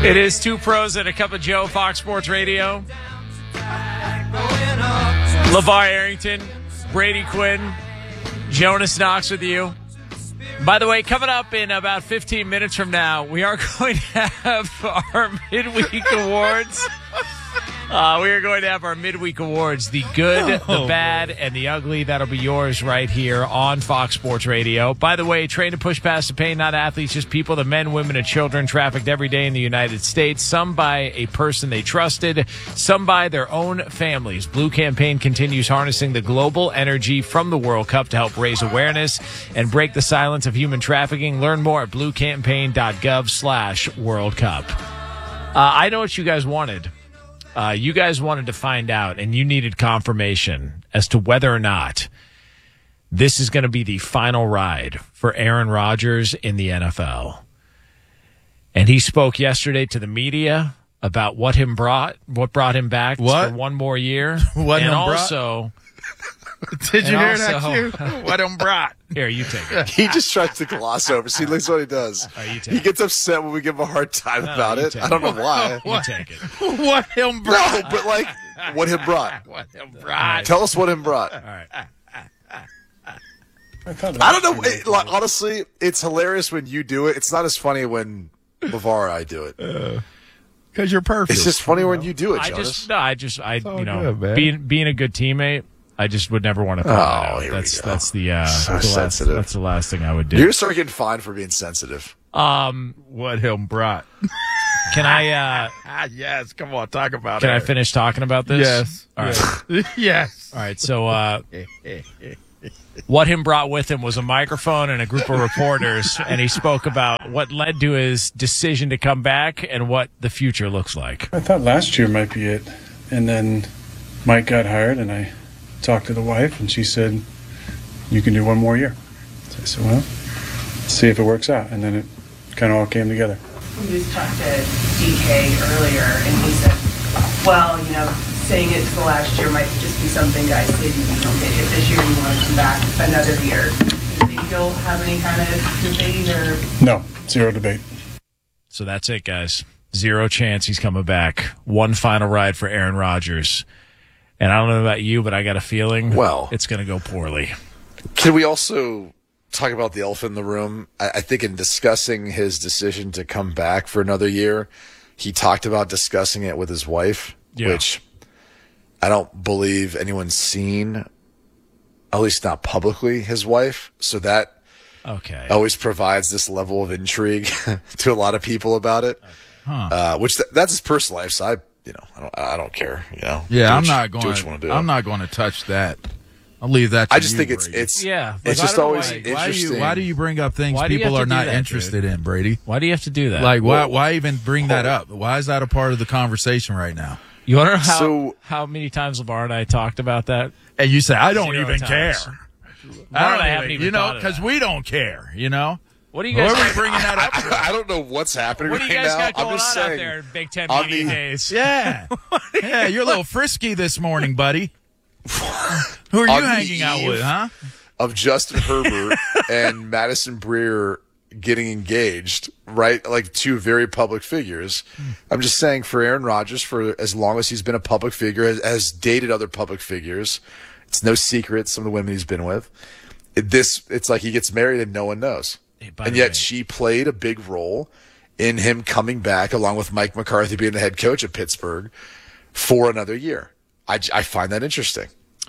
It is Two Pros and a Cup of Joe, Fox Sports Radio. LeVar Arrington, Brady Quinn, Jonas Knox with you. By the way, coming up in about 15 minutes from now, we are going to have our midweek awards. We are going to have our midweek awards, the good, the bad, and the ugly. That'll be yours right here on Fox Sports Radio. By the way, trained to push past the pain, not athletes, just people, the men, women, and children trafficked every day in the United States. Some by a person they trusted, some by their own families. Blue Campaign continues harnessing the global energy from the World Cup to help raise awareness and break the silence of human trafficking. Learn more at bluecampaign.gov/World Cup. I know what you guys wanted. You guys wanted to find out, and you needed confirmation as to whether or not this is going to be the final ride for Aaron Rodgers in the NFL. And he spoke yesterday to the media about what brought him back for one more year. Did you hear that, too? What him brought? Here, you take it. He just tries to gloss over. See, looks what he does. He gets upset when we give him a hard time about it. I don't know why. You take it. What him brought? No, but like, what him brought. What him brought. Tell us what him brought. All right. I don't know. Honestly, it's hilarious when you do it. It's not as funny when LeVar and I do it. Because you're perfect. It's just funny when you do it, Jonas. Being a good teammate, I just would never want to throw that out. That's the sensitive. That's the last thing I would do. You're start getting fined for being sensitive. What him brought. Can I yes, come on, talk about it. Can I finish talking about this? Yes. All right. Yes. All right, so what him brought with him was a microphone and a group of reporters, and he spoke about what led to his decision to come back and what the future looks like. I thought last year might be it, and then Mike got hired, and I talked to the wife, and she said, you can do one more year. So I said, well, let's see if it works out. And then it kind of all came together. We just talked to DK earlier, and he said, well, saying it to the last year might just be something guys say you don't get it this year, you want to come back another year. Do you still have any kind of debate or? No, zero debate. So that's it, guys. Zero chance he's coming back. One final ride for Aaron Rodgers. And I don't know about you, but I got a feeling it's going to go poorly. Can we also talk about the elephant in the room? I think in discussing his decision to come back for another year, he talked about discussing it with his wife, which I don't believe anyone's seen, at least not publicly, his wife. So that always provides this level of intrigue to a lot of people about it, which that's his personal life. So I don't care. Yeah, I'm not going to touch that. I'll leave that to I just you, think Brady. it's just always interesting. Why do you bring up things people are not interested in, Brady? Why do you have to do that? Like, why even bring that up? Why is that a part of the conversation right now? You want to know how many times LeVar and I talked about that? And you say, I don't even care. I haven't even because we don't care, What do you guys are we bringing that up? I don't know what's happening right now. What do you guys got going on out there in Big Ten media days? Yeah. Yeah, you're a little frisky this morning, buddy. Who are you hanging out with, huh? Of Justin Herbert and Madison Breer getting engaged, right? Like two very public figures. I'm just saying for Aaron Rodgers, for as long as he's been a public figure, has dated other public figures. It's no secret some of the women he's been with. It's like he gets married and no one knows. And yet she played a big role in him coming back along with Mike McCarthy being the head coach of Pittsburgh for another year. I find that interesting.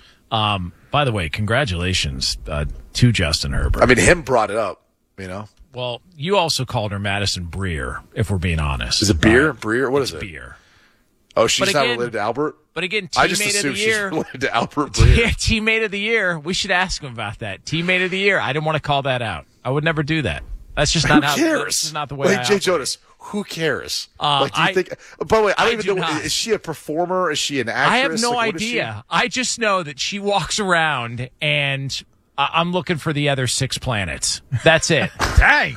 By the way, congratulations to Justin Herbert. I mean, him brought it up, Well, you also called her Madison Breer, if we're being honest. Is it beer? Breer? What is it? Beer. Oh, she's not related to Albert? But again, I just assumed she's related to Albert Breer. Teammate of the year. We should ask him about that. Teammate of the year. I didn't want to call that out. I would never do that. That's just not Who cares? This is not the way. Jay Jonas. Who cares? Do you think? By the way, I don't even know. Is she a performer? Is she an actress? I have no idea. I just know that she walks around, and I'm looking for the other 6 planets. That's it. Dang.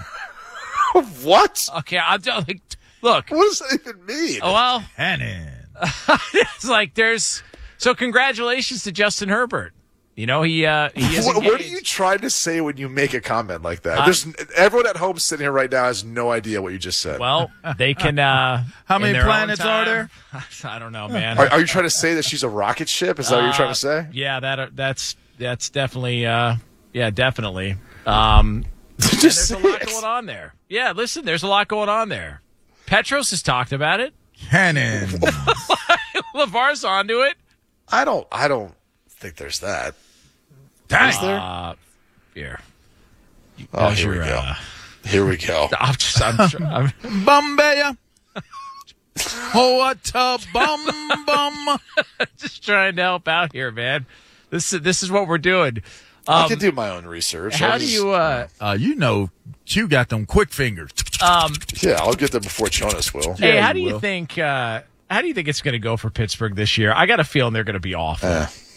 What? Okay, I'm like, look. What does that even mean? Oh, well, Hannon. it's like so. Congratulations to Justin Herbert. You know, he is What are engaged. you trying to say when you make a comment like that? Everyone at home sitting here right now has no idea what you just said. Well, they can. How in many their own planets are time- there? I don't know, man. Are you trying to say that she's a rocket ship? Is that what you're trying to say? Yeah, that's definitely. Definitely. There's a lot going on there. Yeah, listen, there's a lot going on there. Petros has talked about it. Cannon. LeVar's onto it. I don't think there's that. Dang. Is there? Here. Oh, here we go. Here we go. I'm Bombay. Oh, what a bum. just trying to help out here, man. This is what we're doing. I can do my own research. How do you? You know, Q got them quick fingers. Yeah, I'll get there before Jonas will. Hey, Yeah, how do you you will. think? How do you think it's going to go for Pittsburgh this year? I got a feeling they're going to be awful.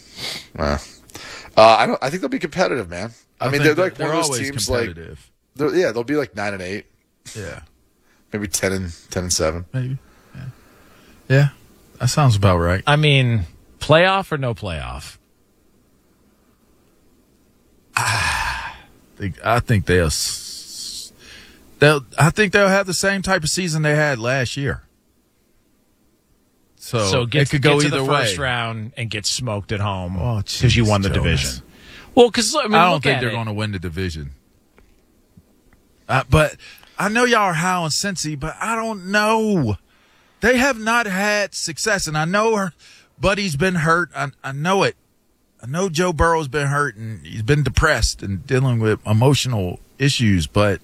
I think they'll be competitive, man. I mean, they're think like one of those always teams. Like, competitive. they'll be like 9-8, Yeah, maybe 10-7. maybe. Yeah, that sounds about right. I mean, playoff or no playoff? I think they'll have the same type of season they had last year. So Get, it could get go to either the first way. round and get smoked at home Oh, because you won the Jonas. division. Well, because I, mean, I don't look think at they're it. going to win the division. But I know y'all are high on Cincy, but I don't know. They have not had success, and I know her buddy's been hurt. I know it. I know Joe Burrow's been hurt, and he's been depressed and dealing with emotional issues, but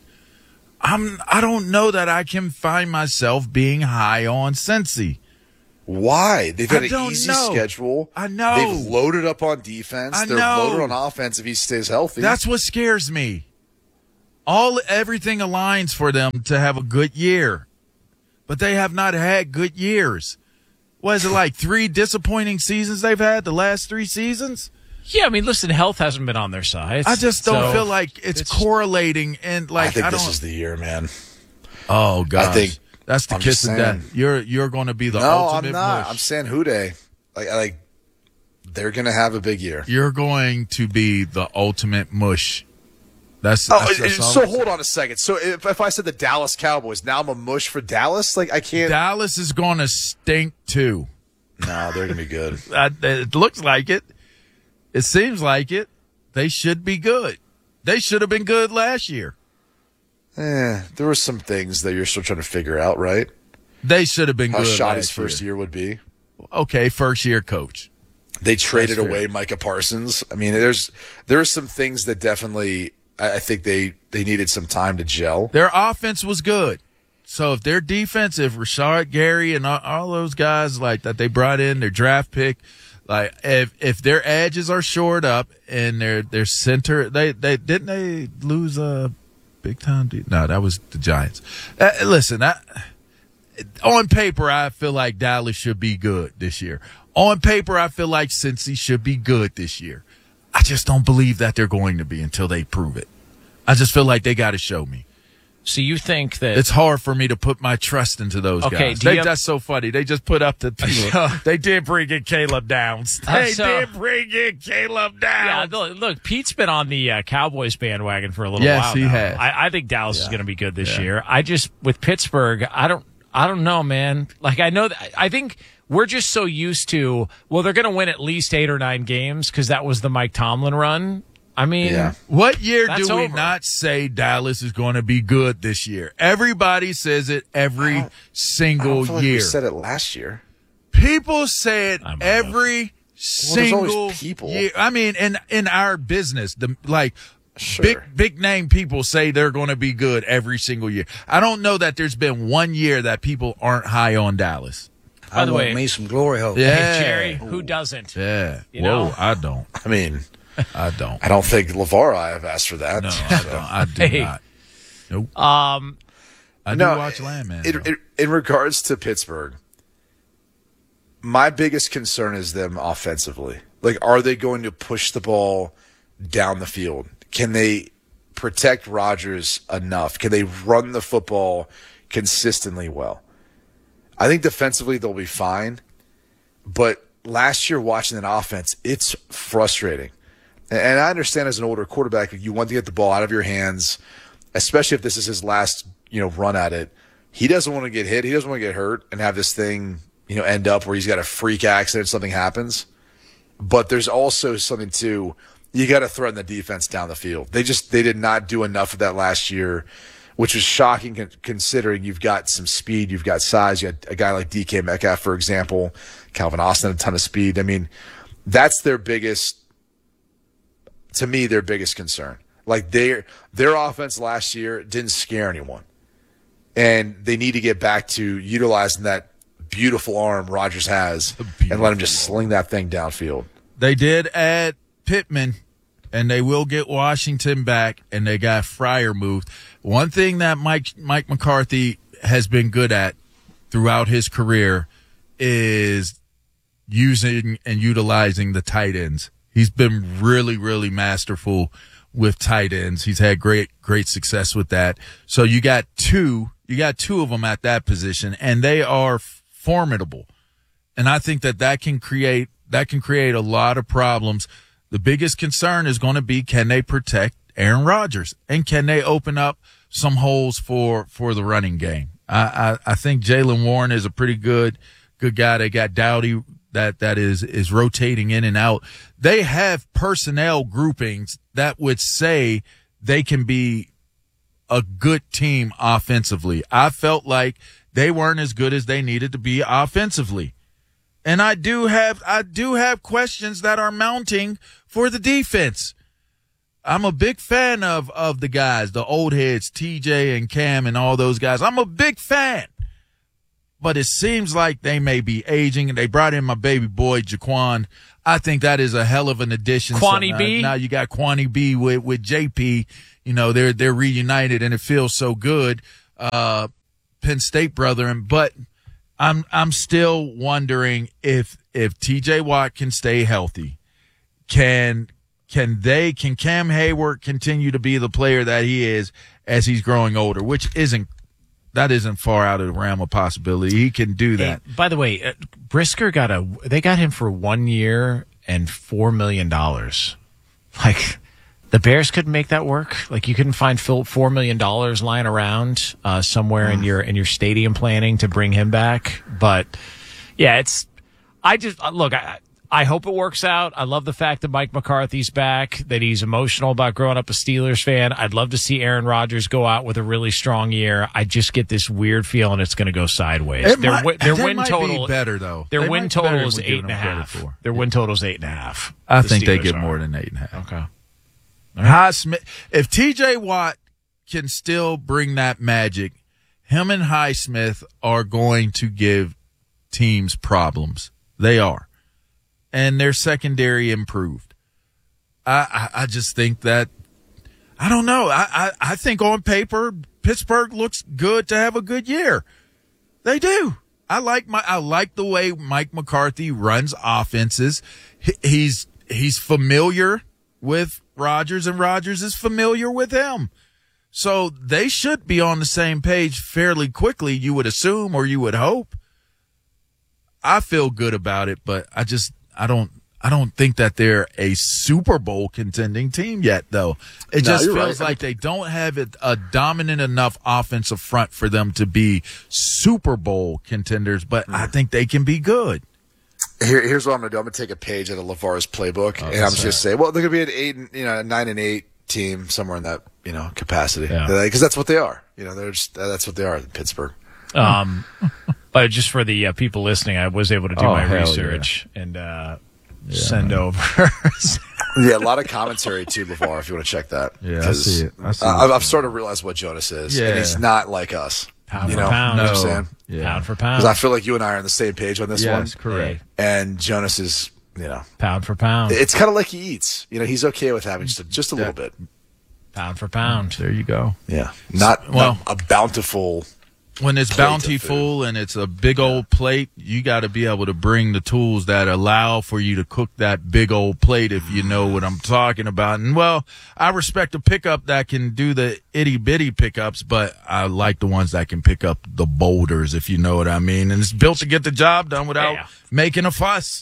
I don't know that I can find myself being high on Cincy. Why? They've had I an don't easy know. schedule. I know. They've loaded up on defense. I They're know. loaded on offense if he stays healthy. That's what scares me. Everything aligns for them to have a good year, but they have not had good years. What is it, like 3 disappointing seasons they've had the last 3 seasons? Yeah, I mean, listen, health hasn't been on their side. I just don't So, feel like it's correlating, and like I think don't. this is the year, man. Oh gosh, I think- that's the I'm kiss just of saying. death. You're going to be the No, ultimate I'm not. mush. I'm saying Houday. Like they're gonna have a big year. You're going to be the ultimate mush. That's Oh, that's all so I'm hold on a second. So if I said the Dallas Cowboys, now I'm a mush for Dallas. Like I can't. Dallas is going to stink too. No, they're gonna be good. It looks like it. It seems like it. They should be good. They should have been good last year. There were some things that you're still trying to figure out, right? They should have been How good. shot last his first year would be. Okay, first year coach. They traded That's fair. away Micah Parsons. I mean, there are some things that definitely I think they needed some time to gel. Their offense was good. So if their defense, if Rashard Gary and all those guys like that they brought in, their draft pick, like if their edges are shored up and their center, they didn't they lose a big time? No, that was the Giants. Listen, on paper, I feel like Dallas should be good this year. On paper, I feel like Cincy should be good this year. I just don't believe that they're going to be until they prove it. I just feel like they got to show me. So you think that It's hard for me to put my trust into those Okay, guys. do you have- That's so funny. They just put up the they did bring in Caleb Downs. They So- did bring in Caleb Yeah, Downs. look, Pete's been on the Cowboys bandwagon for a little Yes, while he now. has. I think Dallas is going to be good this year. I just with Pittsburgh, I don't know, man. Like I know that I think we're just so used to they're going to win at least 8 or 9 games because that was the Mike Tomlin run. I mean, Yeah. What year That's do we over. not say Dallas is going to be good this year? Everybody says it every I single feel like year. we said it last year. People say it I might every there's always single people. year. I mean, in our business, Sure. big name people say they're going to be good every single year. I don't know that there's been one year that people aren't high on Dallas. By the want way, me some glory hole. Yeah. hey, Jerry, who doesn't? Yeah. You Whoa, know? I don't. I mean, I don't. I don't think LeVar I have asked for that. No, I don't. I do Hey. not. Nope. I do No, watch Landman. though. In regards to Pittsburgh, my biggest concern is them offensively. Like, are they going to push the ball down the field? Can they protect Rodgers enough? Can they run the football consistently well? I think defensively they'll be fine. But last year watching that offense, it's frustrating. And I understand as an older quarterback, you want to get the ball out of your hands, especially if this is his last, run at it. He doesn't want to get hit. He doesn't want to get hurt and have this thing, end up where he's got a freak accident, something happens. But there's also something too, you got to threaten the defense down the field. They did not do enough of that last year, which was shocking considering you've got some speed, you've got size. You had a guy like DK Metcalf, for example, Calvin Austin, a ton of speed. I mean, that's their biggest concern. Like their offense last year didn't scare anyone. And they need to get back to utilizing that beautiful arm Rodgers has and let him just sling that thing downfield. They did add Pittman, and they will get Washington back, and they got Fryer moved. One thing that Mike McCarthy has been good at throughout his career is using and utilizing the tight ends. He's been really, really masterful with tight ends. He's had great success with that. So you got two of them at that position, and they are formidable. And I think that can create a lot of problems. The biggest concern is going to be, can they protect Aaron Rodgers, and can they open up some holes for the running game? I think Jaylen Warren is a pretty good guy. They got Dowdy that is rotating in and out. They have personnel groupings that would say they can be a good team offensively. I felt like they weren't as good as they needed to be offensively. And I do have questions that are mounting for the defense. I'm a big fan of the guys, the old heads, TJ and Cam and all those guys. I'm a big fan. But it seems like they may be aging, and they brought in my baby boy, Jaquan. I think that is a hell of an addition. Kwani B? Now you got Kwani B with JP. They're reunited, and it feels so good. Penn State brethren. But I'm still wondering if TJ Watt can stay healthy. Can Cam Hayward continue to be the player that he is as he's growing older, which isn't far out of the realm of possibility. He can do that. Hey, by the way, Brisker they got him for 1 year and $4 million. Like, the Bears couldn't make that work. Like, you couldn't find $4 million lying around somewhere in your stadium planning to bring him back. But yeah, I hope it works out. I love the fact that Mike McCarthy's back, that he's emotional about growing up a Steelers fan. I'd love to see Aaron Rodgers go out with a really strong year. I just get this weird feeling it's going to go sideways. Their win total be better though. Their win total is 8.5. Their win total is 8.5. I think they get more than 8.5. Okay. Highsmith, if TJ Watt can still bring that magic, him and Highsmith are going to give teams problems. They are. And their secondary improved. I just think that, I don't know. I think on paper, Pittsburgh looks good to have a good year. They do. I like the way Mike McCarthy runs offenses. He's familiar with Rodgers, and Rodgers is familiar with him. So they should be on the same page fairly quickly, you would assume, or you would hope. I feel good about it, but I don't think that they're a Super Bowl contending team yet, though. It just feels like they don't have a dominant enough offensive front for them to be Super Bowl contenders, but I think they can be good. Here's what I'm going to do. I'm going to take a page out of LeVar's playbook, and I'm just going to say, well, they're going to be an 9-8 team, somewhere in that, capacity. Because that's what they are. That's what they are in Pittsburgh. But just for the people listening, I was able to do my research and send over. Yeah, a lot of commentary too, LeVar, if you want to check that. Yeah, I see it. I've started to realize what Jonas is, and he's not like us. Pound for pound. You know what I'm saying? Yeah. Pound for pound. Because I feel like you and I are on the same page on this one. Yes, correct. And Jonas is, pound for pound. It's kind of like he eats. He's okay with having just a little bit. Pound for pound. There you go. Yeah. Not a bountiful. When it's bountiful and it's a big old plate, you got to be able to bring the tools that allow for you to cook that big old plate, if you know what I'm talking about. And, I respect a pickup that can do the itty-bitty pickups, but I like the ones that can pick up the boulders, if you know what I mean. And it's built to get the job done without making a fuss.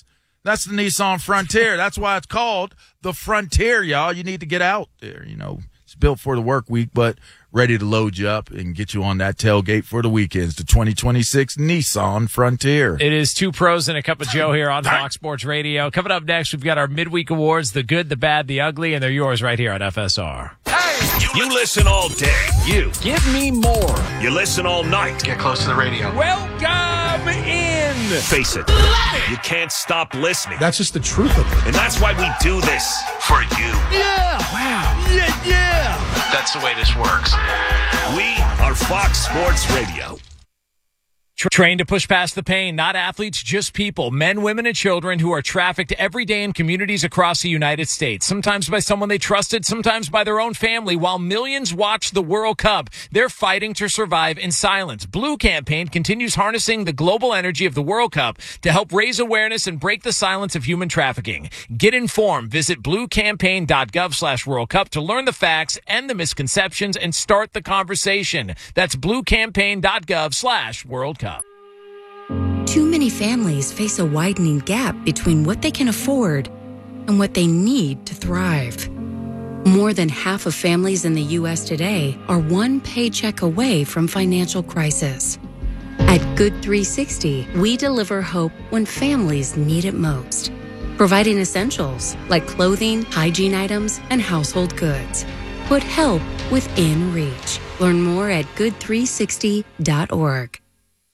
That's the Nissan Frontier. That's why it's called the Frontier, y'all. You need to get out there. You know, it's built for the work week, but ready to load you up and get you on that tailgate for the weekends. The 2026 Nissan Frontier. It is Two Pros and a Cup of Joe here on Fox Sports Radio. Coming up next, we've got our midweek awards, the good, the bad, the ugly, and they're yours right here on FSR. You listen all day. You. Give me more. You listen all night. Get close to the radio. Welcome in. Face it. You can't stop listening. That's just the truth of it. And that's why we do this. For you. Yeah. Wow. Yeah. That's the way this works. We are Fox Sports Radio. Trained to push past the pain, not athletes, just people, men, women, and children who are trafficked every day in communities across the United States, sometimes by someone they trusted, sometimes by their own family. While millions watch the World Cup, they're fighting to survive in silence. Blue Campaign continues harnessing the global energy of the World Cup to help raise awareness and break the silence of human trafficking. Get informed. Visit bluecampaign.gov/World Cup to learn the facts and the misconceptions and start the conversation. That's bluecampaign.gov/World Cup. Too many families face a widening gap between what they can afford and what they need to thrive. More than half of families in the U.S. today are one paycheck away from financial crisis. At Good 360, we deliver hope when families need it most, providing essentials like clothing, hygiene items, and household goods. Put help within reach. Learn more at good360.org.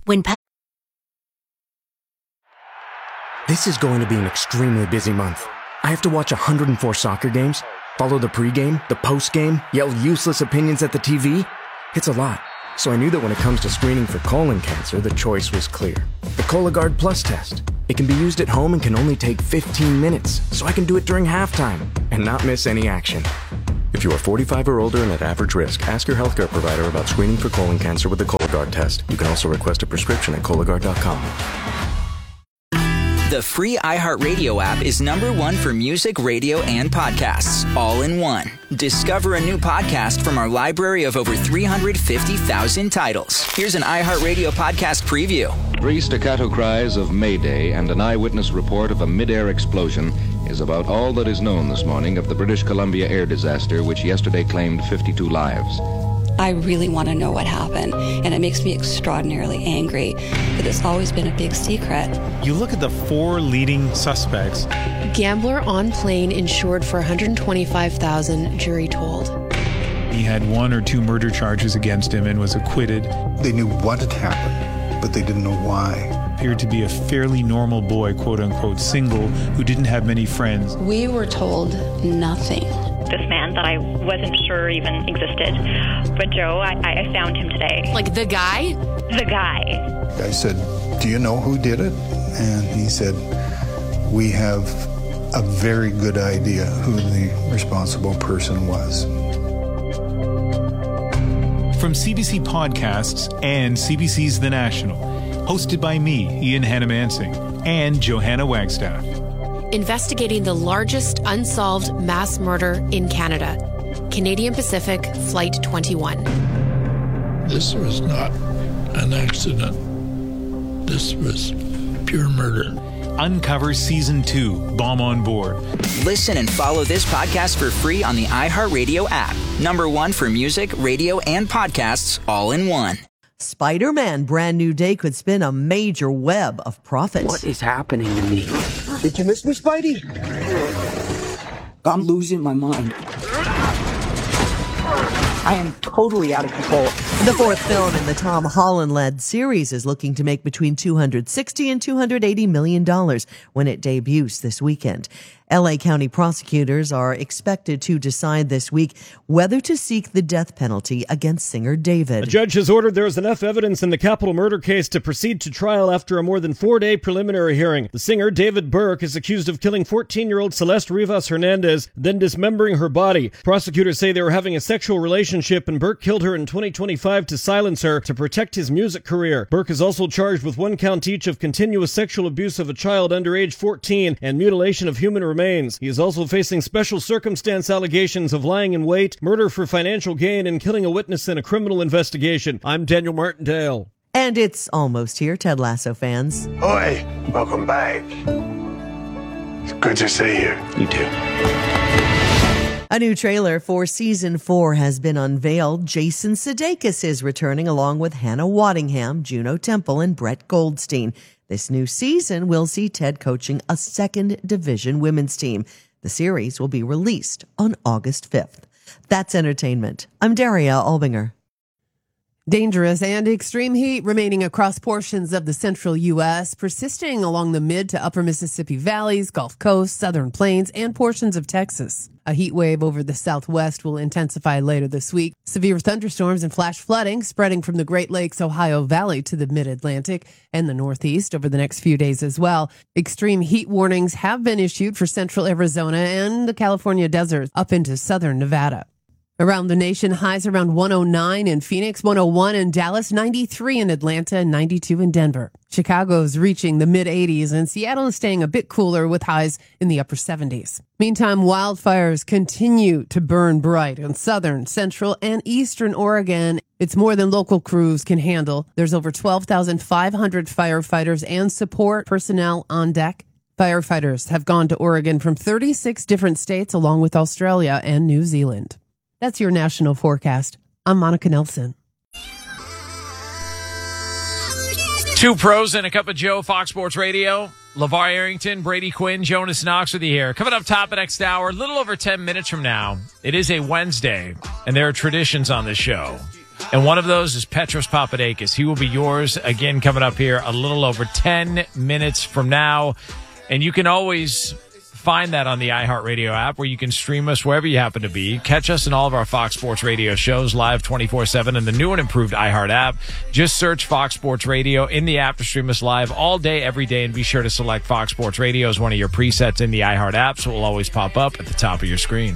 This is going to be an extremely busy month. I have to watch 104 soccer games, follow the pregame, the postgame, yell useless opinions at the TV. It's a lot. So I knew that when it comes to screening for colon cancer, the choice was clear. The Cologuard Plus test. It can be used at home and can only take 15 minutes, so I can do it during halftime and not miss any action. If you are 45 or older and at average risk, ask your healthcare provider about screening for colon cancer with the Cologuard test. You can also request a prescription at Cologuard.com. The free iHeartRadio app is #1 for music, radio, and podcasts, all in one. Discover a new podcast from our library of over 350,000 titles. Here's an iHeartRadio podcast preview. 3 staccato cries of Mayday and an eyewitness report of a mid-air explosion is about all that is known this morning of the British Columbia air disaster, which yesterday claimed 52 lives. I really want to know what happened, and it makes me extraordinarily angry that it's always been a big secret. You look at the 4 leading suspects. Gambler on plane insured for $125,000, jury told. He had 1 or 2 murder charges against him and was acquitted. They knew what had happened, but they didn't know why. Appeared to be a fairly normal boy, quote-unquote, single, who didn't have many friends. We were told nothing. This man that I wasn't sure even existed. But Joe, I found him today. Like the guy? The guy. I said, "Do you know who did it?" And he said, "We have a very good idea who the responsible person was." From CBC Podcasts and CBC's The National, hosted by me, Ian Hannamansing, and Johanna Wagstaff. Investigating the largest unsolved mass murder in Canada. Canadian Pacific Flight 21. This was not an accident. This was pure murder. Uncover Season 2, Bomb on Board. Listen and follow this podcast for free on the iHeartRadio app. #1 for music, radio, and podcasts, all in one. Spider-Man Brand New Day could spin a major web of profit. What is happening to me? Did you miss me, Spidey? I'm losing my mind. I am totally out of control. The 4th film in the Tom Holland-led series is looking to make between $260 and $280 million when it debuts this weekend. LA County prosecutors are expected to decide this week whether to seek the death penalty against singer David. A judge has ordered there is enough evidence in the capital murder case to proceed to trial after a more than 4-day preliminary hearing. The singer, David Burke, is accused of killing 14-year-old Celeste Rivas Hernandez, then dismembering her body. Prosecutors say they were having a sexual relationship and Burke killed her in 2025 to silence her to protect his music career. Burke is also charged with 1 count each of continuous sexual abuse of a child under age 14 and mutilation of human remains. He is also facing special circumstance allegations of lying in wait, murder for financial gain, and killing a witness in a criminal investigation. I'm Daniel Martindale. And it's almost here, Ted Lasso fans. Oi, welcome back. It's good to see you. You too. A new trailer for season 4 has been unveiled. Jason Sudeikis is returning along with Hannah Waddingham, Juno Temple, and Brett Goldstein. This new season will see Ted coaching a second division women's team. The series will be released on August 5th. That's entertainment. I'm Daria Albinger. Dangerous and extreme heat remaining across portions of the central U.S., persisting along the mid to upper Mississippi valleys, Gulf Coast, southern plains, and portions of Texas. A heat wave over the southwest will intensify later this week. Severe thunderstorms and flash flooding spreading from the Great Lakes, Ohio Valley to the mid-Atlantic and the Northeast over the next few days as well. Extreme heat warnings have been issued for central Arizona and the California desert up into southern Nevada. Around the nation, highs around 109 in Phoenix, 101 in Dallas, 93 in Atlanta, and 92 in Denver. Chicago's reaching the mid-80s, and Seattle is staying a bit cooler with highs in the upper 70s. Meantime, wildfires continue to burn bright in southern, central, and eastern Oregon. It's more than local crews can handle. There's over 12,500 firefighters and support personnel on deck. Firefighters have gone to Oregon from 36 different states, along with Australia and New Zealand. That's your national forecast. I'm Monica Nelson. Two pros and a cup of Joe, Fox Sports Radio. LeVar Arrington, Brady Quinn, Jonas Knox with you here. Coming up top of next hour, a little over 10 minutes from now. It is a Wednesday, and there are traditions on this show. And one of those is Petros Papadakis. He will be yours again coming up here a little over 10 minutes from now. And you can always find that on the iHeartRadio app, where you can stream us wherever you happen to be. Catch us in all of our Fox Sports Radio shows live 24/7 in the new and improved iHeart app. Just search Fox Sports Radio in the app to stream us live all day, every day, and be sure to select Fox Sports Radio as one of your presets in the iHeart app, so it will always pop up at the top of your screen.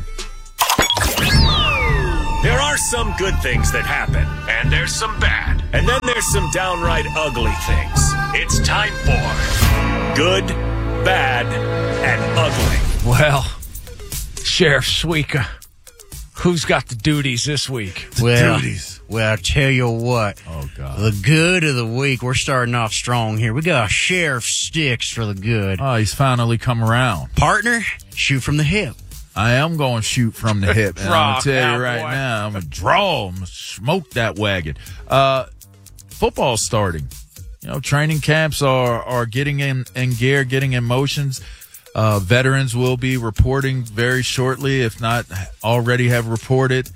There are some good things that happen, and there's some bad, and then there's some downright ugly things. It's time for Good, Bad, and Ugly. Well, Sheriff Suika, who's got the duties this week? Well, I tell you what. Oh, God. The good of the week, we're starting off strong here. We got Sheriff Sticks for the good. Oh, he's finally come around. Partner, shoot from the hip. I am going to shoot from the hip. And I'm going to tell you right boy. now, I'm going to draw. I'm going to smoke that wagon. Football's starting. You know, training camps are getting in gear, getting in motions. Veterans will be reporting very shortly, if not already have reported.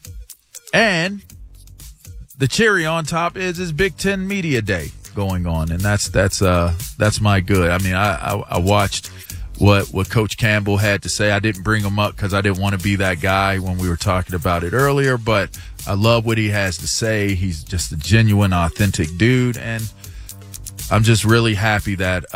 And the cherry on top is Big Ten Media Day going on, and that's my good. I mean, I watched what Coach Campbell had to say. I didn't bring him up because I didn't want to be that guy when we were talking about it earlier, but I love what he has to say. He's just a genuine, authentic dude, and I'm just really happy that,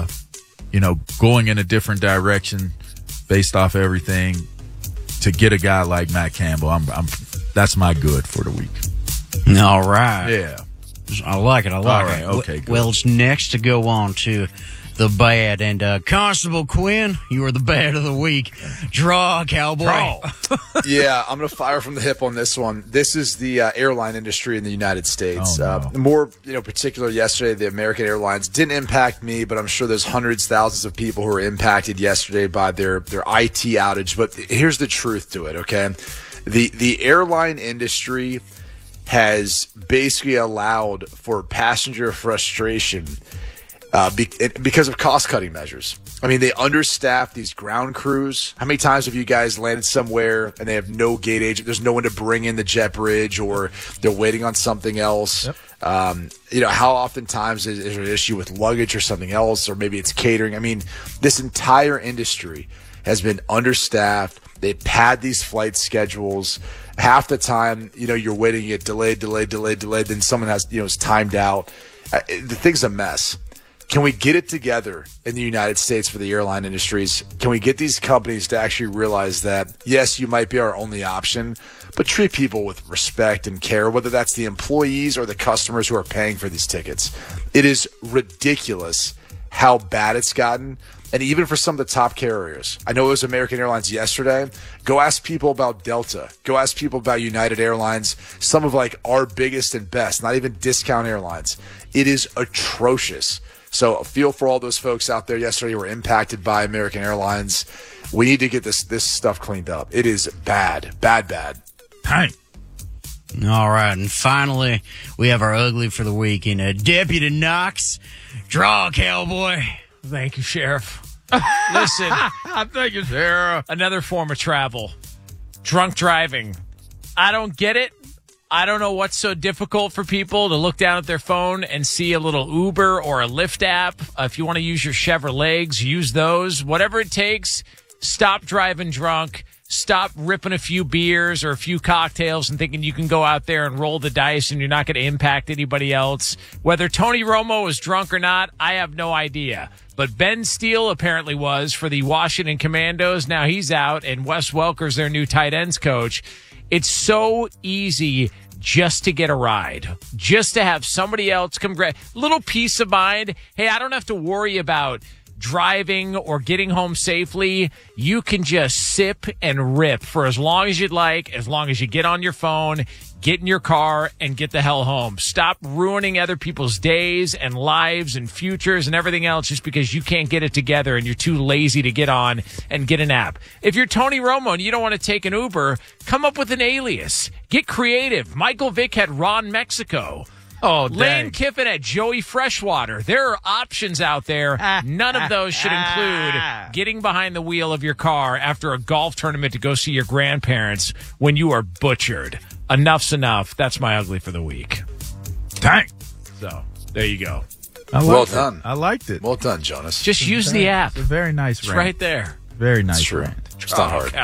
going in a different direction based off everything to get a guy like Matt Campbell. That's my good for the week. All right. Yeah. I like it. All right. Okay, good. Well, it's next to go on to the bad. And Constable Quinn, you are the bad of the week. Draw, cowboy. Draw. Yeah, I'm going to fire from the hip on this one. This is the airline industry in the United States. Oh, no. More, particular yesterday, the American Airlines didn't impact me, but I'm sure there's hundreds, thousands of people who were impacted yesterday by their IT outage. But here's the truth to it, okay? The airline industry has basically allowed for passenger frustration because of cost-cutting measures. I mean, they understaff these ground crews. How many times have you guys landed somewhere and they have no gate agent? There's no one to bring in the jet bridge, or they're waiting on something else. Yep. How oftentimes is there an issue with luggage or something else, or maybe it's catering? I mean, this entire industry has been understaffed. They pad these flight schedules. Half the time, you're waiting, you get delayed. Then someone is timed out. The thing's a mess. Can we get it together in the United States for the airline industries? Can we get these companies to actually realize that, yes, you might be our only option, but treat people with respect and care, whether that's the employees or the customers who are paying for these tickets? It is ridiculous how bad it's gotten. And even for some of the top carriers, I know it was American Airlines yesterday. Go ask people about Delta. Go ask people about United Airlines, some of our biggest and best, not even discount airlines. It is atrocious. So feel for all those folks out there yesterday who were impacted by American Airlines. We need to get this stuff cleaned up. It is bad. Dang. All right, and finally, we have our ugly for the week in Deputy Knox. Draw, cowboy. Thank you, Sheriff. Listen, Thank you, Sarah. another form of travel. Drunk driving. I don't get it. I don't know what's so difficult for people to look down at their phone and see a little Uber or a Lyft app. If you want to use your Chevrolets, use those. Whatever it takes, stop driving drunk. Stop ripping a few beers or a few cocktails and thinking you can go out there and roll the dice and you're not going to impact anybody else. Whether Tony Romo was drunk or not, I have no idea. But Ben Steele apparently was for the Washington Commandos. Now he's out, and Wes Welker's their new tight ends coach. It's so easy just to get a ride, just to have somebody else come grab. Little peace of mind. Hey, I don't have to worry about driving or getting home safely. You can just sip and rip for as long as you'd like, as long as you get on your phone, get in your car, and get the hell home. Stop ruining other people's days and lives and futures and everything else just because you can't get it together and you're too lazy to get on and get an app. If you're Tony Romo and you don't want to take an Uber, come up with an alias. Get creative. Michael Vick had Ron Mexico. Oh, Lane Kiffin at Joey Freshwater. There are options out there. None of those should include getting behind the wheel of your car after a golf tournament to go see your grandparents when you are butchered. Enough's enough. That's my ugly for the week. Dang. So, there you go. Well done. I liked it. Well done, Jonas. Just use the app. It's a very nice It's rant. right there. Very nice It's true. rant. It's not hard.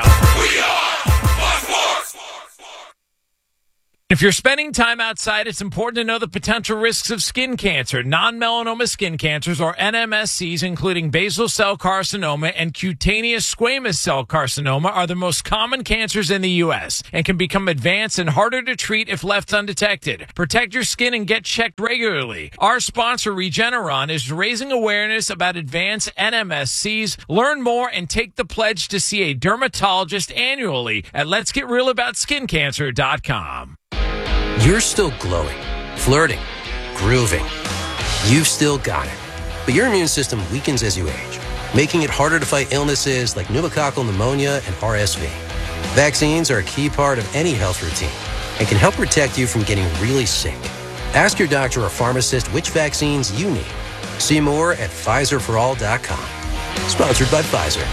If you're spending time outside, it's important to know the potential risks of skin cancer. Non-melanoma skin cancers, or NMSCs, including basal cell carcinoma and cutaneous squamous cell carcinoma, are the most common cancers in the U.S. and can become advanced and harder to treat if left undetected. Protect your skin and get checked regularly. Our sponsor, Regeneron, is raising awareness about advanced NMSCs. Learn more and take the pledge to see a dermatologist annually at letsgetrealaboutSkinCancer.com. You're still glowing, flirting, grooving. You've still got it. But your immune system weakens as you age, making it harder to fight illnesses like pneumococcal pneumonia and RSV. Vaccines are a key part of any health routine and can help protect you from getting really sick. Ask your doctor or pharmacist which vaccines you need. See more at PfizerForAll.com. Sponsored by Pfizer.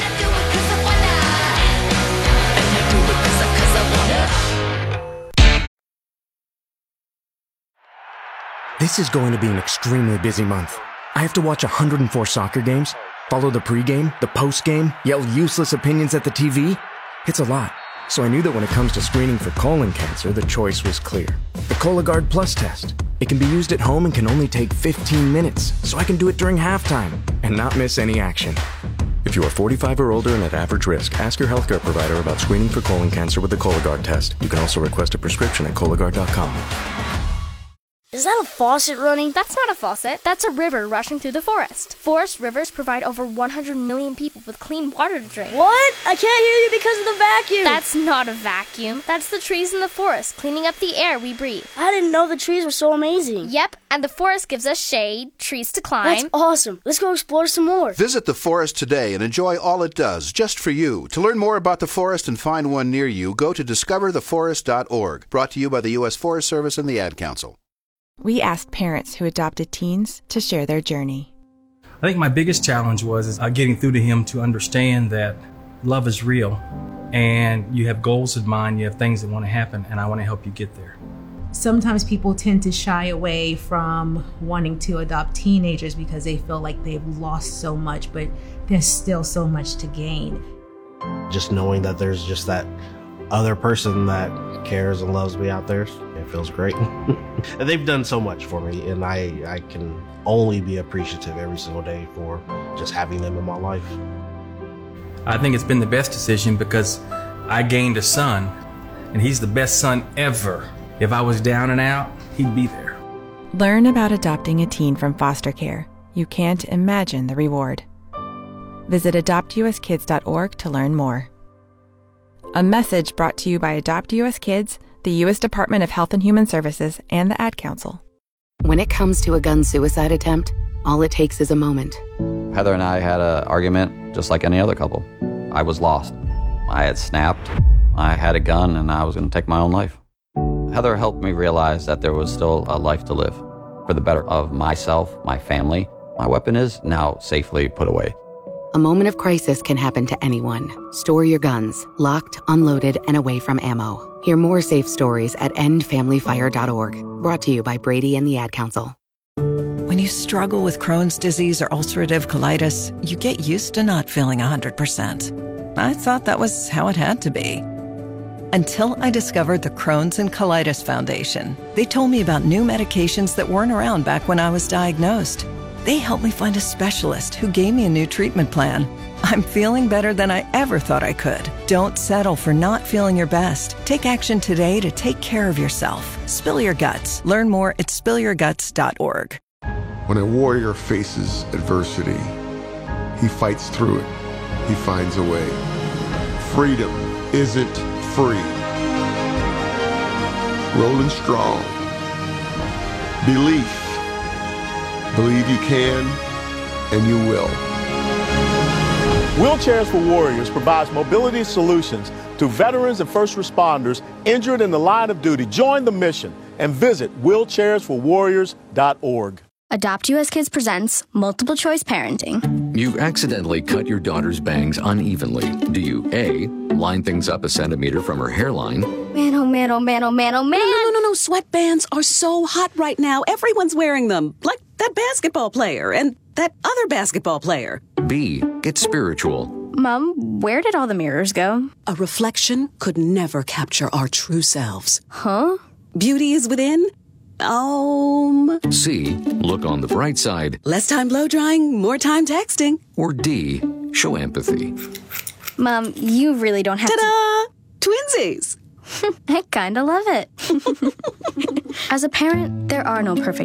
This is going to be an extremely busy month. I have to watch 104 soccer games, follow the pregame, the postgame, yell useless opinions at the TV. It's a lot. So I knew that when it comes to screening for colon cancer, the choice was clear. The Cologuard Plus test. It can be used at home and can only take 15 minutes, so I can do it during halftime and not miss any action. If you are 45 or older and at average risk, ask your healthcare provider about screening for colon cancer with the Cologuard test. You can also request a prescription at Cologuard.com. Is that a faucet running? That's not a faucet. That's a river rushing through the forest. Forest rivers provide over 100 million people with clean water to drink. What? I can't hear you because of the vacuum. That's not a vacuum. That's the trees in the forest cleaning up the air we breathe. I didn't know the trees were so amazing. Yep, and the forest gives us shade, trees to climb. That's awesome. Let's go explore some more. Visit the forest today and enjoy all it does, just for you. To learn more about the forest and find one near you, go to discovertheforest.org. Brought to you by the U.S. Forest Service and the Ad Council. We asked parents who adopted teens to share their journey. I think my biggest challenge was getting through to him to understand that love is real and you have goals in mind, you have things that want to happen, and I want to help you get there. Sometimes people tend to shy away from wanting to adopt teenagers because they feel like they've lost so much, but there's still so much to gain. Just knowing that there's just that other person that cares and loves me out there, it feels great. And they've done so much for me, and I can only be appreciative every single day for just having them in my life. I think it's been the best decision because I gained a son, and he's the best son ever. If I was down and out, he'd be there. Learn about adopting a teen from foster care. You can't imagine the reward. Visit adoptuskids.org to learn more. A message brought to you by Adopt US Kids, the U.S. Department of Health and Human Services, and the Ad Council. When it comes to a gun suicide attempt, All it takes is a moment. Heather and I had an argument just like any other couple. I was lost. I had snapped. I had a gun, and I was going to take my own life. Heather helped me realize that there was still a life to live for the better of myself, my family. My weapon is now safely put away. A moment of crisis can happen to anyone. Store your guns, locked, unloaded, and away from ammo. Hear more safe stories at endfamilyfire.org. Brought to you by Brady and the Ad Council. When you struggle with Crohn's disease or ulcerative colitis, you get used to not feeling 100%. I thought that was how it had to be. Until I discovered the Crohn's and Colitis Foundation. They told me about new medications that weren't around back when I was diagnosed. They helped me find a specialist who gave me a new treatment plan. I'm feeling better than I ever thought I could. Don't settle for not feeling your best. Take action today to take care of yourself. Spill your guts. Learn more at spillyourguts.org. When a warrior faces adversity, he fights through it. He finds a way. Freedom isn't free. Rolling strong. Belief. Believe you can, and you will. Wheelchairs for Warriors provides mobility solutions to veterans and first responders injured in the line of duty. Join the mission and visit wheelchairsforwarriors.org. Adopt US Kids presents Multiple Choice Parenting. You accidentally cut your daughter's bangs unevenly. Do you A, line things up a centimeter from her hairline? Man, oh man, oh man, oh man, oh man. No. Sweatbands are so hot right now. Everyone's wearing them. Like that basketball player and that other basketball player. B, get spiritual. Mom, where did all the mirrors go? A reflection could never capture our true selves. Huh? Beauty is within. C, look on the bright side. Less time blow drying, more time texting. Or D, show empathy. Mom, you really don't have Ta-da! Twinsies! I kinda love it. As a parent, there are no perfect